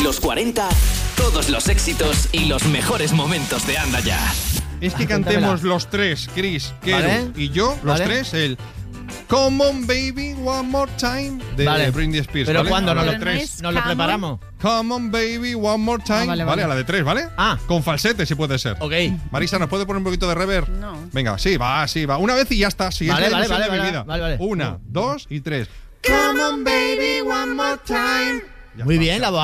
Los 40, todos los éxitos y los mejores momentos de Anda Ya. Es que cantemos los tres, Chris, Keru ¿Vale? y yo, los ¿Vale? tres, el Come on Baby One More Time de Britney Spears. Pero ¿vale? ¿cuándo A la nos de lo, tres. nos lo preparamos? Come on Baby One More Time. vale, Vale, vale. a la de tres, ¿vale? Con falsete, si puede ser. Ok. Marisa, ¿nos puede poner un poquito de reverb? No. Venga, sí, va. Una vez y ya está. Siguiente Vale, ilusión vale, de mi vale, vida. vale. Una, dos y tres. Come on Baby One More Time. Muy bien, la voz